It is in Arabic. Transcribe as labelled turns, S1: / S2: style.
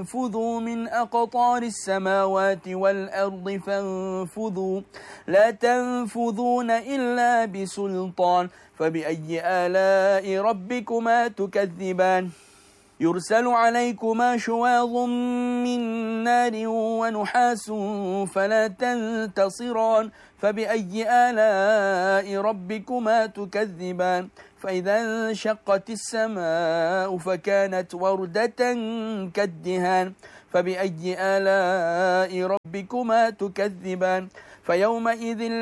S1: تنفذوا من أقطار السماوات والأرض فانفذوا لا تنفذون إلا بسلطان فبأي آلاء ربكما تكذبان يرسل عليكما شواظ من نار ونحاس فلا تنتصران فبأي آلاء ربكما تكذبان فإذا انشقت السماء فكانت وردة كالدهان فبأي آلاء ربكما تكذبان فيومئذ